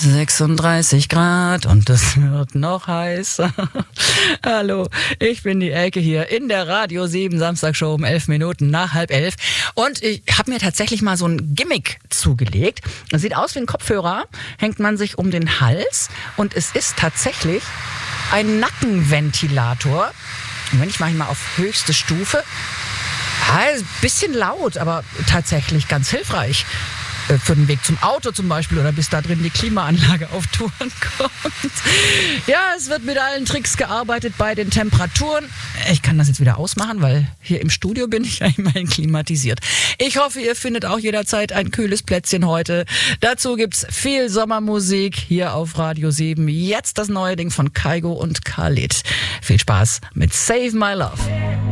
36 Grad und es wird noch heißer. Hallo, ich bin die Elke hier in der Radio 7 Samstagshow um 11 Minuten nach 10:30. Und ich habe mir tatsächlich mal so ein Gimmick zugelegt. Das sieht aus wie ein Kopfhörer, hängt man sich um den Hals und es ist tatsächlich ein Nackenventilator. Und wenn ich mache ihn mal auf höchste Stufe. Ein bisschen laut, aber tatsächlich ganz hilfreich. Für den Weg zum Auto zum Beispiel oder bis da drin die Klimaanlage auf Touren kommt. Ja, es wird mit allen Tricks gearbeitet bei den Temperaturen. Ich kann das jetzt wieder ausmachen, weil hier im Studio bin ich ja immerhin klimatisiert. Ich hoffe, ihr findet auch jederzeit ein kühles Plätzchen heute. Dazu gibt's viel Sommermusik hier auf Radio 7. Jetzt das neue Ding von Kygo und Khalid. Viel Spaß mit Save My Love.